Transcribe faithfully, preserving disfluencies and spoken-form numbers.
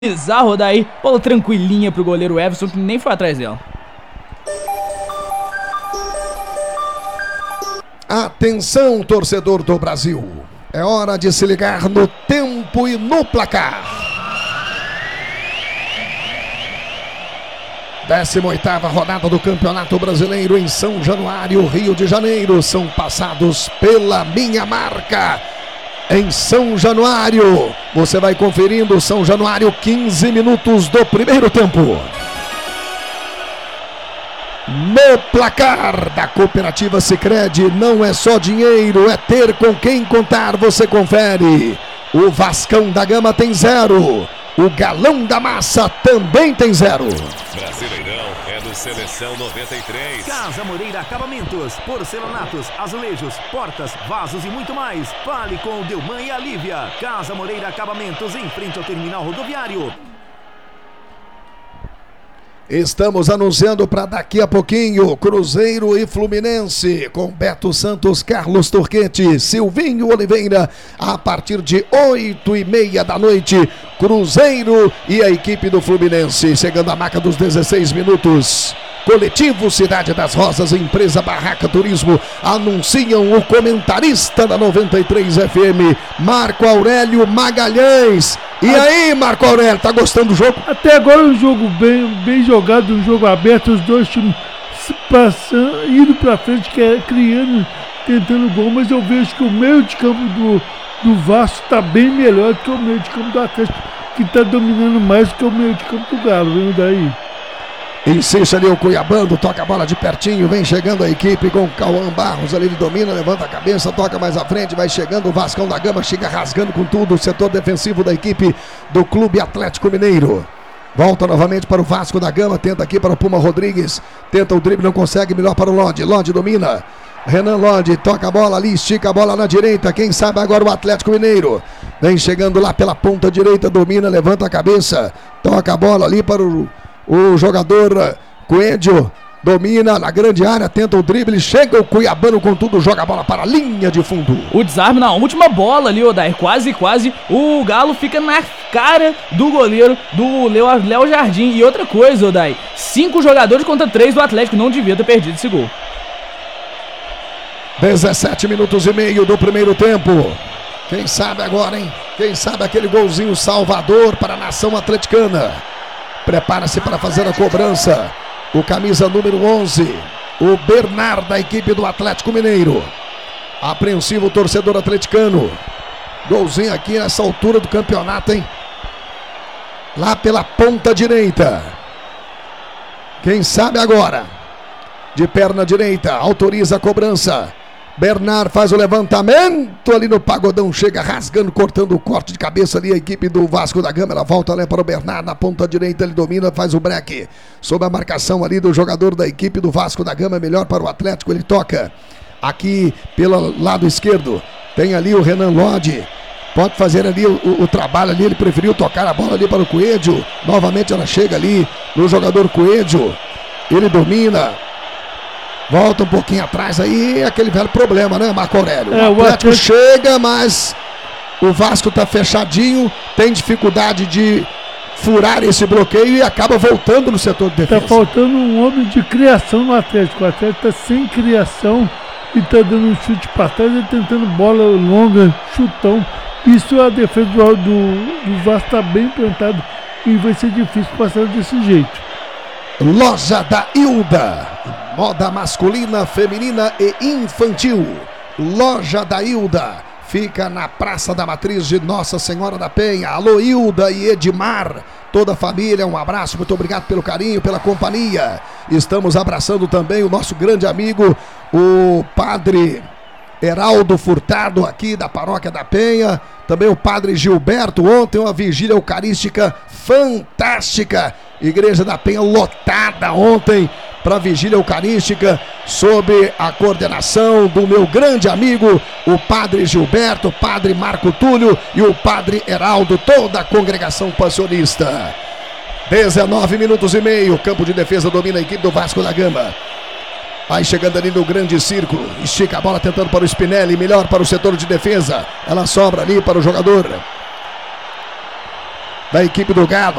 Bizarro daí, bola tranquilinha pro goleiro Everson, que nem foi atrás dela. Atenção, torcedor do Brasil, é hora de se ligar no tempo e no placar. décima oitava rodada do Campeonato Brasileiro em São Januário, Rio de Janeiro. São passados pela minha marca. Em São Januário, você vai conferindo São Januário, quinze minutos do primeiro tempo. No placar da Cooperativa Sicredi, não é só dinheiro, é ter com quem contar, você confere. O Vascão da Gama tem zero, o Galão da Massa também tem zero. Brasileirão é do Seleção noventa e três. Casa Moreira Acabamentos, porcelanatos, azulejos, portas, vasos e muito mais. Fale com o Delman e a Lívia. Casa Moreira Acabamentos, em frente ao terminal rodoviário. Estamos anunciando para daqui a pouquinho Cruzeiro e Fluminense com Beto Santos, Carlos Turquete, Silvinho Oliveira, a partir de oito e meia da noite. Cruzeiro e a equipe do Fluminense chegando à marca dos dezesseis minutos. Coletivo Cidade das Rosas, empresa Barraca Turismo, anunciam o comentarista da noventa e três F M, Marco Aurélio Magalhães. E aí, Marco Aurélio, tá gostando do jogo? Até agora um jogo bem, bem jogado, um jogo aberto, os dois times passando, indo pra frente, criando, tentando gol, mas eu vejo que o meio de campo do, do Vasco tá bem melhor que o meio de campo do Atlético, que tá dominando mais do que o meio de campo do Galo, vendo daí? Insiste ali o Cuiabano, toca a bola de pertinho, vem chegando a equipe com o Cauã Barros ali, ele domina, levanta a cabeça, toca mais à frente, vai chegando o Vascão da Gama, chega rasgando com tudo o setor defensivo da equipe do Clube Atlético Mineiro. Volta novamente para o Vasco da Gama, tenta aqui para o Puma Rodrigues, tenta o drible, não consegue, melhor para o Lodi, Lodi domina, Renan Lodi, toca a bola ali, estica a bola na direita, quem sabe agora o Atlético Mineiro, vem chegando lá pela ponta direita, domina, levanta a cabeça, toca a bola ali para o O jogador Coelho, domina na grande área, tenta o drible, chega o Cuiabano com tudo, joga a bola para a linha de fundo. O desarme na última bola ali, Odair, quase, quase, o Galo fica na cara do goleiro do Léo Jardim. E outra coisa, Odair, cinco jogadores contra três do Atlético, não devia ter perdido esse gol. dezessete minutos e meio do primeiro tempo. Quem sabe agora, hein? Quem sabe aquele golzinho salvador para a nação atleticana. Prepara-se para fazer a cobrança o camisa número onze, o Bernard, da equipe do Atlético Mineiro. Apreensivo o torcedor atleticano. Golzinho aqui nessa altura do campeonato, hein? Lá pela ponta direita. Quem sabe agora? De perna direita, autoriza a cobrança. Bernard faz o levantamento ali no pagodão, chega rasgando, cortando o corte de cabeça ali, a equipe do Vasco da Gama, ela volta ali para o Bernard, na ponta direita ele domina, faz o break, sob a marcação ali do jogador da equipe do Vasco da Gama, melhor para o Atlético, ele toca aqui pelo lado esquerdo, tem ali o Renan Lodi, pode fazer ali o, o, o trabalho ali, ele preferiu tocar a bola ali para o Coelho, novamente ela chega ali no jogador Coelho, ele domina, volta um pouquinho atrás aí, aquele velho problema, né, Marco Aurélio? É, o Atlético chega, mas o Vasco tá fechadinho, tem dificuldade de furar esse bloqueio e acaba voltando no setor de defesa. Tá faltando um homem de criação no Atlético. O Atlético tá sem criação e tá dando um chute para trás e tentando bola longa, chutão. Isso a defesa do, do, do Vasco tá bem plantada e vai ser difícil passar desse jeito. Loja da Hilda, moda masculina, feminina e infantil. Loja da Hilda, fica na Praça da Matriz de Nossa Senhora da Penha. Alô, Hilda e Edmar, toda a família, um abraço, muito obrigado pelo carinho, pela companhia. Estamos abraçando também o nosso grande amigo, o padre Heraldo Furtado, aqui da Paróquia da Penha. Também o padre Gilberto, ontem uma vigília eucarística fantástica. Igreja da Penha lotada ontem para a vigília eucarística, sob a coordenação do meu grande amigo, o padre Gilberto, o padre Marco Túlio e o padre Heraldo, toda a congregação passionista. dezenove minutos e meio, campo de defesa domina a equipe do Vasco da Gama. Vai chegando ali no grande círculo, estica a bola tentando para o Spinelli, melhor para o setor de defesa, ela sobra ali para o jogador da equipe do Galo.